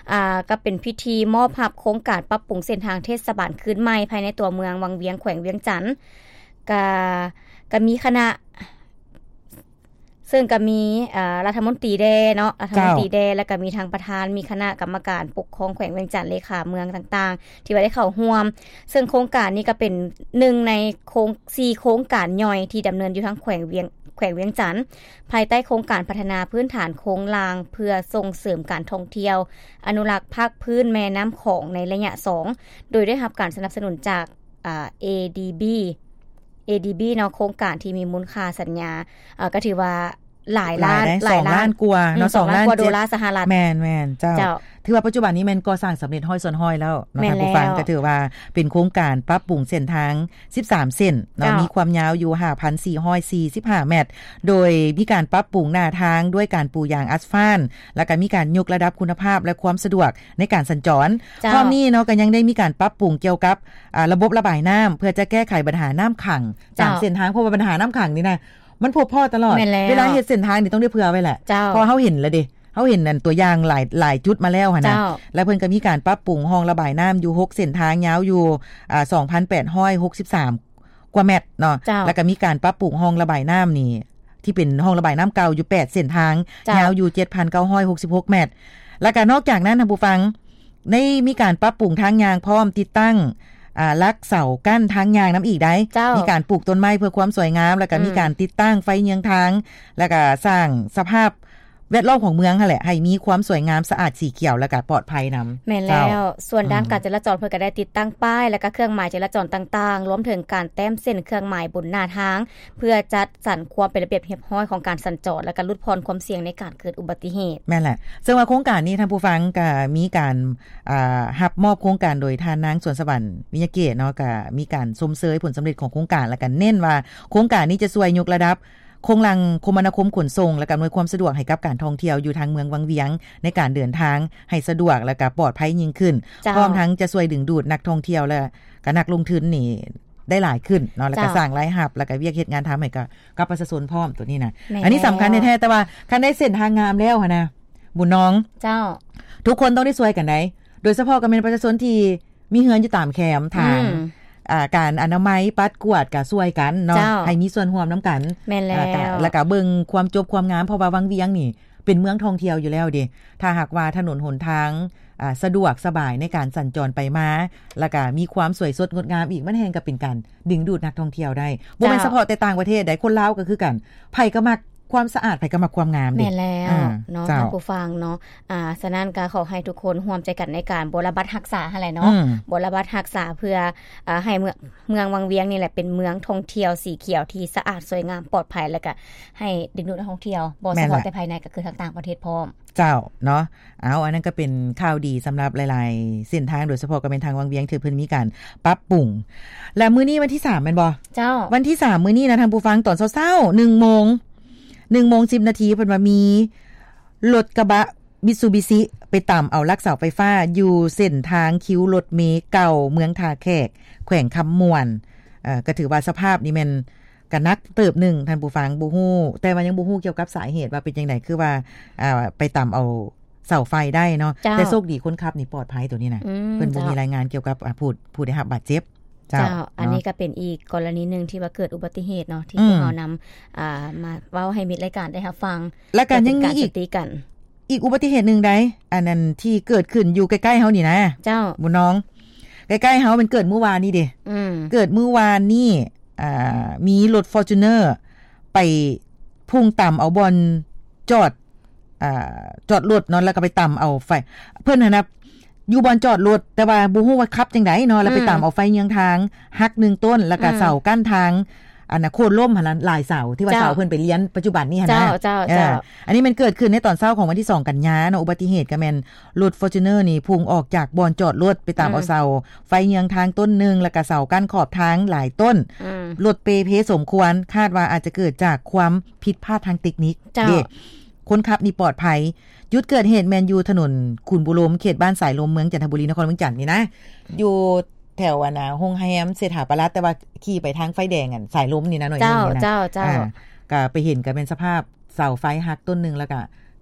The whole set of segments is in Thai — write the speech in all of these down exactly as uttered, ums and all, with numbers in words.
อ่าก็เป็นพิธีมอบรับโครงการปรับปรุงเส้นทางเทศบาลคืนใหม่ภายในตัวเมืองวังเวียงแขวงเวียงจันทน์ก็ก็มีคณะซึ่งก็มีอ่ารัฐมนตรีแดเนาะรัฐมนตรีแดแล้วก็มีทางประธานมีคณะกรรมการปกครองแขวงเวียงจันทน์เลขาเมืองต่างๆที่ว่าได้เข้าร่วมซึ่งโครงการนี้ก็เป็นหนึ่งในโครงสี่โครงการย่อยที่ดำเนินอยู่ทั้งแขวงเวียงแขวงเวียงจันทน์ภายใต้โครงการพัฒนาพื้นฐานโค้งลางเพื่อส่งเสริมการท่องเที่ยวอนุรักษ์ภาคพื้นแม่น้ำของในระยะสองโดยได้รับการสนับสนุนจากอ่า เอ ดี บี เอ ดี บี เนาะโครงการที่มีมูลค่าสัญญาเอ่อก็ถือว่าหลายล้านหลายล้านกว่าเนาะสองล้านกว่าดอลลาร์สหรัฐแม่นๆเจ้าถือว่าปัจจุบันนี้มันก่อสร้างสำเร็จห้อยซ้อนห้อยแล้วนะคะผู้ฟังก็ถือว่าเป็นโครงการปรับปรุงเส้นทางสิบสามเส้นเนาะมีความยาวอยู่ ห้าพันสี่ร้อยสี่สิบห้า เมตรโดยมีการปรับปรุงหน้าทางด้วยการปูยางอัสฟัลต์แล้วก็มีการยกระดับคุณภาพและความสะดวกในการสัญจรพร้อมนี้เนาะก็ยังได้มีการปรับปรุงเกี่ยวกับระบบระบายน้ำเพื่อจะแก้ไขปัญหาน้ำขังตามเส้นทางเพราะว่าปัญหาน้ำขังนี่นะมันพบพ่อตลอดเวลาเฮ็ดเส้นทางนี่ต้องได้เผื่อไว้แหละพอเฮาเห็นแล้วดิเฮาเห็นนั่นตัวอย่างหลายหลายจุดมาแล้วหั่นนะแล้วเพิ่นก็มีการปรับปรุงห้องระบายน้ำอยู่หกเส้นทางยาวอยู่อ่า สองพันแปดร้อยหกสิบสาม กว่าเมตรเนาะแล้วก็มีการปรับปรุงห้องระบายน้ำนี่ที่เป็นห้องระบายน้ำเก่าอยู่แปดเส้นทางยาวอยู่ เจ็ดพันเก้าร้อยหกสิบหก เมตรแล้วก็นอกจากนั้นท่านผู้ฟังได้มีการปรับปรุงทางยางพร้อมติดตั้งอ่าลักเสากั้นทางยางน้ำอีกได้มีการปลูกต้นไม้เพื่อความสวยงามแล้วก็มีการติดตั้งไฟเยื้องทางแล้วก็สร้างสภาพแวดล้อมของเมืองนั่นแหละให้มีความสวยงามสะอาดสีเขียวแล้วก็ปลอดภัยนำแม่นแล้วส่วนด้านการจราจรเพิ่นก็ได้ติดตั้งป้ายแล้วก็เครื่องหมายจราจรต่างๆรวมถึงการแต้มเส้นเครื่องหมายบนหน้าทางเพื่อจัดสรรความเป็นระเบียบเรียบร้อยของการสัญจรและก็ลดพรความเสี่ยงในการเกิดอุบัติเหตุแม่นแหละซึ่งว่าโครงการนี้ท่านผู้ฟังก็มีการอ่ารับมอบโครงการโดยท่านนางสวนสวรรค์วิทยาเกตเนาะก็มีการชมเชยผลสำเร็จของโครงการแล้วก็เน้นว่าโครงการนี้จะช่วยยกระดับโครงลังคมนาคมขนส่งและการอำนวยความสะดวกให้กับการท่องเที่ยวอยู่ทางเมืองวังเวียงในการเดินทางให้สะดวกและก็ปลอดภัยยิ่งขึ้นพร้อมทั้งจะช่วยดึงดูดนักท่องเที่ยวและก็นักลงทุนนี่ได้หลายขึ้นเนาะแล้วก็สร้างรายรับแล้วก็เวียกเฮ็ดงานทำให้กับกับประชาชนพร้อมตัวนี้นะอันนี้สำคัญแท้ๆแต่ว่าคันได้เส้นทางงามแล้วหั่นนะบุญน้องเจ้าทุกคนต้องได้ช่วยกันได้โดยเฉพาะก็เป็นประชาชนที่มีเฮือนอยู่ตามแคมป์ทางอ่าการอนามัยปัดกวาดก็ช่วยกันเนาะให้มีส่วนร่วมนํากันแม่นแล้วแล้วก็เบิ่งความจบความงามเพราะว่าวังเวียงนี่เป็นเมืองท่องเที่ยวอยู่แล้วดิถ้าหากว่าถนนหนทางอ่าสะดวกสบายในการสัญจรไปมาแล้วก็มีความสวยสดงดงามอีกมันแฮงก็เป็นการดึงดูดนักท่องเที่ยวได้บ่แม่นเฉพาะแต่ต่างประเทศได้คนลาวก็คือกันไผก็มักความสะอาดไผก็มักความงามดิแม่นแล้วเนาะท่านผู้ฟังเนาะอ่าฉะนั้นก็ขอให้ทุกคนร่วมใจกันในการบรบัดรักษาหั่นแหละเนาะบรบัดรักษาเพื่ออ่าให้เมืองเมืองวังเวียงนี่แหละเป็นเมืองท่องเที่ยวสีเขียวที่สะอาดสวยงามปลอดภัยแล้วก็ให้ดึงดูดนักท่องเที่ยวบ่เฉพาะแต่ภายในก็คือทางต่างประเทศพร้อมเจ้าเนาะเอาอันนั้นก็เป็นข่าวดีสำหรับหลายๆเส้นทางโดยเฉพาะก็เป็นทางวังเวียงที่เพิ่นมีการปรับปรุงและมื้อนี้วันที่สามแม่นบ่เจ้าวันที่สามมื้อนี้นะท่านผู้ฟังตอนเช้าๆ หนึ่งโมงหนึ่งโมงสิบนาทีเพิ่นว่ามีรถกระบะ Mitsubishi ไปต่ำเอาลักเสาไฟฟ้าอยู่เส้นทางคิวรถเมล์เก่าเมืองท่าแขกแขวงคำม่วนเอ่อก็ถือว่าสภาพนี่แม่นก็นักเติบหนึ่งท่านผู้ฟังบ่ฮู้แต่ว่ายังบ่ฮู้เกี่ยวกับสาเหตุว่าเป็นจังได๋คือว่าอ่าไปต่ำเอาเสาไฟได้เนาะแต่โชคดีคนขับนี่ปลอดภัยตัวนี้นะเพิ่นบ่มีรายงานเกี่ยวกับผู้ผู้ได้รับบาดเจ็บเจ้าอันนี้ก็เป็นอีกกรณีนึงที่ว่าเกิดอุบัติเหตุเนาะที่พวกเรานําอ่ามาเว้าให้มิตรรายการได้รับฟังและกันยังมีอีกอีกอุบัติเหตุนึงได้อันนั้นที่เกิดขึ้นอยู่ใกล้ๆเฮานี่นะเจ้าบุญน้องใกล้ๆเฮามันเกิดเมื่อวานนี้เด้อืมเกิดเมื่อวานนี้อ่ามีรถ Fortuner ไปพุ่งต่ำเอาบอนจอดอ่าจอดรถเนาะแล้วก็ไปต่ำเอาไฟเพิ่นน่ะอยู่บอนจอดรถแต่ว่าบ่ฮู้ว่าขับจังได๋เนาะแล้วไปตามเอาไฟเยื้องทางหักหนึ่งต้นแล้วก็เสากั้นทางอันน่ะโค่นล่มหั่นล่ะหลายเสาที่ว่าเสาเพิ่นไปเลี้ยนปัจจุบันนี้หั่นนะเจ้าๆๆอันนี้มันเกิดขึ้นในตอนเช้าของวันที่สองกันยายนเนาะอุบัติเหตุก็แม่นรถ Fortuner นี่พุ่งออกจากบอนจอดรถไปตามเอาเสาไฟเยื้องทางต้นนึงแล้วก็เสากั้นขอบทางหลายต้นรถเปเพสมควรคาดว่าอาจจะเกิดจากความผิดพลาดทางเทคนิคเด้คนขับนี่ปลอดภัยจุดเกิดเหตุแม่นอยู่ถนนขุนบุรมเขตบ้านสายลมเมืองจันทบุรีนครเมืองจันทน์นี่นะอยู่แถวอันน่ะโรงแรมเศรษฐาปรัตน์แต่ว่าขี่ไปทางไฟแดงอันสายลมนี่นะหน่อยนึงนี่นะเจ้าๆๆก็ไปเห็นก็เป็นสภาพเสาไฟหักต้นนึงแล้วก็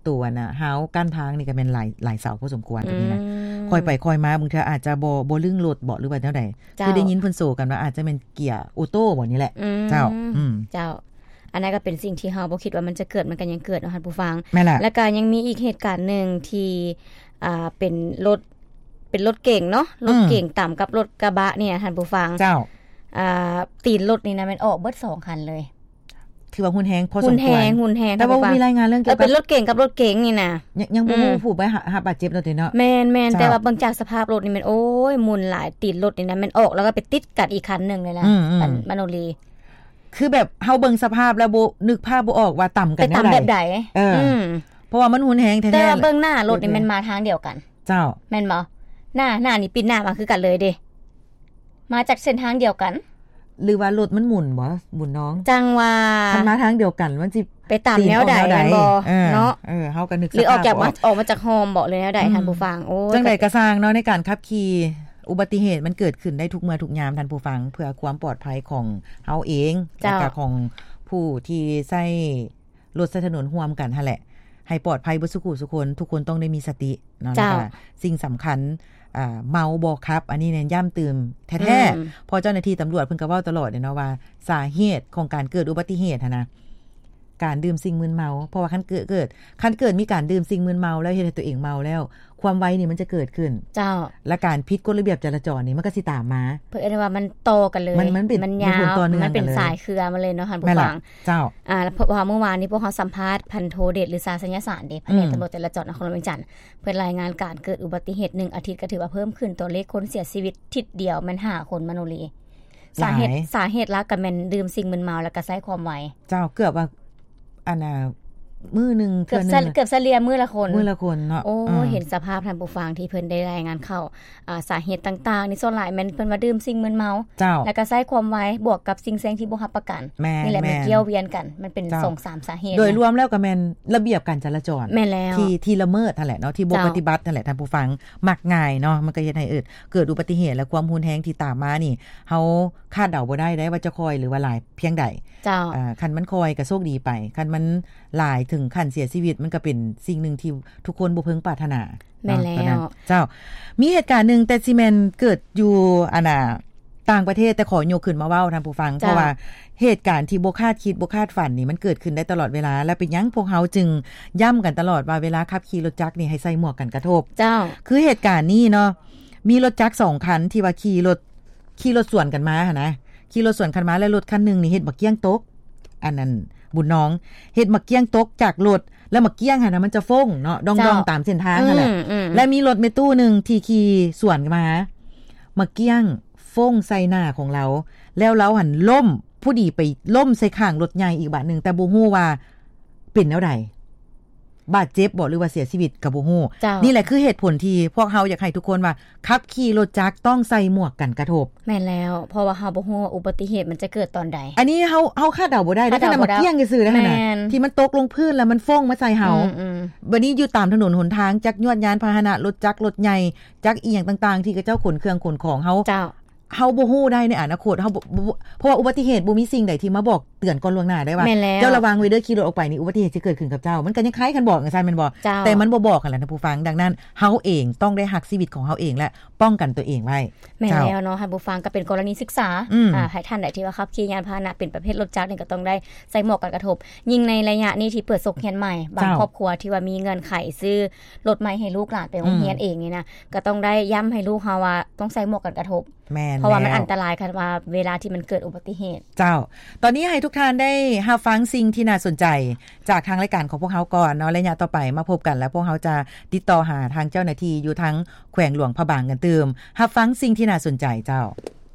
ตัวน่ะเฮากั้นทางนี่ก็แม่นหลายหลายเสาพอสมควรแบบนี้นะค่อยไปค่อยมาบางเทื่ออาจจะบ่บ่ลึงรถบ่หรือว่าแนวใดคือได้ยินเพิ่นโซกันว่าอาจจะเป็นเกียร์ออโต้บ่นี่แหละเจ้าอืมเจ้าอันนั้นก็เป็นสิ่งที่เฮาบ่คิดว่ามันจะเกิดมันก็ยังเกิดเนาะท่านผู้ฟังแล้วก็ยังมีอีกเหตุการณ์นึงที่อ่าเป็นรถเป็นรถเก๋งเนาะรถเก๋งต่ำกับรถกระบะเนี่ยท่านผู้ฟังเจ้าอ่าตีนรถนี่นะมันออกเบิดสองคันเลยถือว่าหุ่นแฮงพอสมควรหุ่นแฮงหุ่นแฮงแต่ว่ามีรายงานเรื่องเกี่ยวกับเป็นรถเก๋งกับรถเก๋งนี่นะยังบ่ฮู้ผู้ไปหาบาดเจ็บเนาะติเนาะแม่นๆแต่ว่าเบิ่งจากสภาพรถนี่มันโอ้ยหมุนหลายตีนรถนี่นะมันออกแล้วก็ไปติดกับอีกคันนึงเลยนะมันมโนรีคือแบบเฮาเบิ่งสภาพแล้วบ่นึกภาพบ่ออกว่าต่ำกันแนวใดแบบใดเออเพราะว่ามันหุ่นแฮงแท้ๆแต่ว่าเบิ่งหน้ารถนี่มันมาทางเดียวกันเจ้าแม่นบ่หน้าหน้านี่ปิดหน้ามาคือกันเลยเด้มาจากเส้นทางเดียวกันหรือว่ารถมันหมุนบ่หมุนน้องจังว่าคันมาทางเดียวกันมันสิไปตามแนวใดบ่เนาะเออเฮาก็นึกหรือออกจากมาออกมาจากโฮมบ่เลยแนวใดท่านผู้ฟังโอ้จังได๋ก็สร้างเนาะในการขับขี่อุบัติเหตุมันเกิดขึ้นได้ทุกเมื่อทุกยามท่านผู้ฟังเพื่อความปลอดภัยของเฮาเองและก็ของผู้ที่ใช้รถใช้ถนนร่วมกันหั่นแหละให้ปลอดภัยบ่ซุกุทุกคนทุกคนต้องได้มีสติเนาะนะคะสิ่งสำคัญอ่าเมาบ่ครับอันนี้เน้นย้ำเติมแท้ๆพอเจ้าหน้าที่ตำรวจเพิ่นก็เว้าตลอดเนาะว่าสาเหตุของการเกิดอุบัติเหตุหั่นนะการดื่มสิ่งมึนเมาเพราะว่าคันเกิดเกิดคันเกิดมีการดื่มสิ่งมึนเมาแล้วเฮ็ดให้ตัวเองเมาแล้วความไวนี่มันจะเกิดขึ้นเจ้าและการผิดกฎระเบียบจราจรนี่มันก็สิตามมาเพิ่นว่ามันโตกันเลยมันมันเป็นมันยาวมันเป็นสายเครือมาเลยเนาะท่านผู้ฟังเจ้าอ่าเพราะว่าเมื่อวานนี้พวกเฮาสัมภาษณ์พันโทเดชหรือศาสนศาสตร์เด้แผนกตำรวจจราจรนครหลวงเวียงจันทน์เพิ่นรายงานการเกิดอุบัติเหตุหนึ่งอาทิตย์ก็ถือว่าเพิ่มขึ้นตัวเลขคนเสียชีวิตทิศเดียวมันห้าคนมโนรีสาเหตุสาเหตุหลักก็แม่นดื่มสิ่งมึนเมาแล้วก็ใช้ความไวเจ้าเกือบว่าอันน่ะมื้อนึงเกือบเกือบเฉลี่ยมื้อละคนมื้อละคนเนาะโอ้เห็นสภาพท่านผู้ฟังที่เพิ่นได้รายงานเข้าอ่าสาเหตุต่างๆนี่ส่วนหลายมันเพิ่นว่าดื่มสิ่งมึนเมาแล้วก็ใช้ความไวบวกกับสิ่งแสงที่บ่รับประกันนี่แหละมันเกี่ยวเวียนกันมันเป็น สองถึงสาม สาเหตุโดยรวมแล้วก็แม่นระเบียบการจราจรแม่นแล้วที่ที่ละเมิดนั่นแหละเนาะที่บ่ปฏิบัตินั่นแหละท่านผู้ฟังมักง่ายเนาะมันก็เฮ็ดให้เอิดเกิดอุบัติเหตุและความรุนแรงที่ตามมานี่เฮาคาดเดาบ่ได้ได้ว่าจะคอยหรือว่าหลายเพียงใดเจ้าอ่าคันมันคอยก็โชคดีไปคันมันหลายถึงขั้นเสียชีวิตมันก็เป็นสิ่งนึงที่ทุกคนบ่พึงปรารถนาแม่นแล้วเจ้ามีเหตุการณ์นึงแต่สิแม่นเกิดอยู่อันน่ะต่างประเทศแต่ขอยกขึ้นมาเว้าท่านผู้ฟังเพราะว่าเหตุการณ์ที่บ่คาดคิดบ่คาดฝันนี่มันเกิดขึ้นได้ตลอดเวลาและเป็นหยังพวกเฮาจึงย้ำกันตลอดว่าเวลาขับขี่รถจักรนี่ให้ใส่หมวกกันกระทบเจ้าคือเหตุการณ์นี้เนาะมีรถจักรสองคันที่ว่าขี่รถขี่รถสวนกันมาหั่นนะขี่รถสวนกันมาแล้วรถคันนึงนี่เฮ็ดบักเกี้ยงตกอันนั้นบุญน้องเฮ็ดบักเกี้ยงตกจากรถแล้วบักเกี้ยงหั่นน่ะมันจะฟ้งเนาะดองๆตามเส้นทางนั่นแหละและมีรถเมตู้นึงที่ขี่สวนกันมาบักเกี้ยงฟ้งใส่หน้าของเราแล้วเราหันล้มผู้ดีไปล้มใส่ข้างรถใหญ่อีกบาดนึงแต่บ่ฮู้ว่าเป็นแนวใดบาดเจ็บบ่หรือว่าเสียชีวิตก็บ่ฮู้นี่แหละคือเหตุผลที่พวกเฮาอยากให้ทุกคนว่าขับขี่รถจักรต้องใส่หมวกกันกระทบแม่นแล้วเพราะว่าเฮาบ่ฮู้ว่าอุบัติเหตุมันจะเกิดตอนใดอันนี้เฮาเฮาคาดเดาบ่ได้แต่ถ้ามันเกี้ยงซื่อๆได้หั่นน่ะที่มันตกลงพื้นแล้วมันฟ้งมาใส่เฮาบัดนี้อยู่ตามถนนหนทางจักรยวดยานพาหนะรถจักรรถใหญ่จักรอีหยังต่างๆที่เขาเจ้าขนเครื่องขนของเฮาเฮาบ่ฮู้ได้ในอนาคตเฮาเพราะว่าอุบัติเหตุบ่มีสิ่งใดที่มาบอกเตือนก่อนล่วงหน้าได้ว่าเจ้าระวังไว้เด้อขี่รถออกไปนี่อุบัติเหตุสิเกิดขึ้นกับเจ้ามันก็ยังคล้ายกันบอกจังซั่นแม่นบ่แต่มันบ่บอกกันแหละท่านผู้ฟังดังนั้นเฮาเองต้องได้รักชีวิตของเฮาเองและป้องกันตัวเองไว้แม่นแล้วเนาะท่านผู้ฟังก็เป็นกรณีศึกษาอ่าให้ท่านใดที่ว่าขับขี่ยานพาหนะเป็นประเภทรถจักรนี่ก็ต้องได้ใส่หมวกกันกระทบยิ่งในระยะนี้ที่เปิดสกเรียนใหม่บางครอบครัวที่ว่ามีเงินไขซื้อรถใหม่ให้ลูกหลานไปโรงเรียนเองนี่นะก็ต้องได้ย้ำให้ลูกเฮาว่าต้องใส่หมวกกันกระทบเพราะว่ามันอันตรายค่ะว่าเวลาที่มันเกิดอุบัติเหตุเจ้าตอนนี้ให้ทุกท่านได้รับฟังสิ่งที่น่าสนใจจากทางรายการของพวกเฮาก่อนเนาะระยะต่อไปมาพบกันแล้วพวกเฮาจะติดต่อหาทางเจ้าหน้าที่อยู่ทั้งแขวงหลวงพระบางกันเติมรับฟังสิ่งที่น่าสนใจเจ้า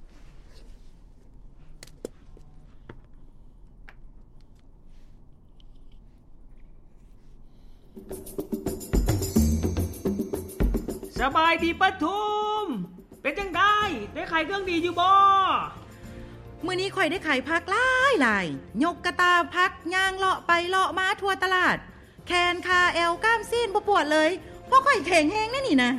สบายดีปทุมเป็นจังได้ได้ขายเครื่องดีอยู่บ่มื้อนี้ข่อยได้ขายผักหลายหลายยกกระตาผักย่างเลาะไปเลาะมาทั่วตลาดแขนขาแอวกล้ามซีนบ่ปวดเลยเพราะข่อยแข็งแรงแน่นี่นะ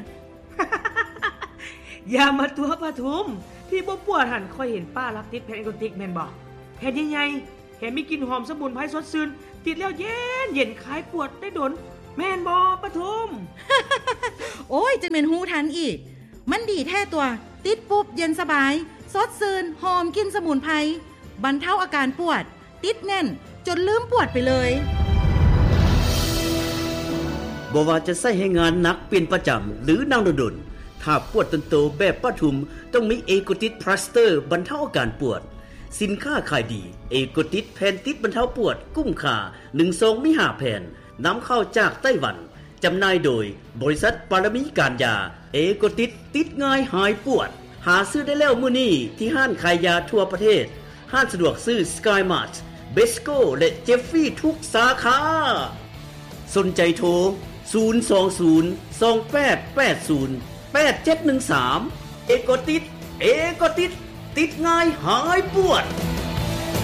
อย่ามาตัวปทุมที่บ่ปวดหั่นข่อยเห็นป้ารับติดแผ่นแอนโกติกแม่นบ่แผ่นใหญ่ๆเห็นมีกลิ่นหอมสมุนไพรสดชื่นติดแล้วเย็นเย็นคลายปวดได้ดนแม่นบ่ปทุมโอ้ยจะเป็นหูทันอีกมันดีแท้ตัวติดปุ๊บเย็นสบายสดชื่นหอมกินสมุนไพรบรรเทาอาการปวดติดแน่นจนลืมปวดไปเลยบ่ว่าจะใช้ให้งานหนักเป็นประจำหรือนางดนๆถ้าปวดต้นโตแบบปทุมต้องมีเอโกติสพลาสเตอร์บรรเทาอาการปวดสินค้าขายดีเอโกติสแผ่นติดบรรเทาปวดกุ้มค่าหนึ่งซองมีห้าแผ่นนำเข้าจากไต้หวันจำหน่ายโดยบริษัทปารมีการยาเอโกติสติดง่ายหายปวดหาซื้อได้แล้วมื้อนี้ที่ห้างขายยาทั่วประเทศห้างสะดวกซื้อ Sky Mart Besco และ Jeffy ทุกสาขาสนใจโทรศูนย์ สอง ศูนย์ สอง แปด แปด ศูนย์ แปด เจ็ด หนึ่ง สามเอโกติสเอโกติสติดง่ายหายปวด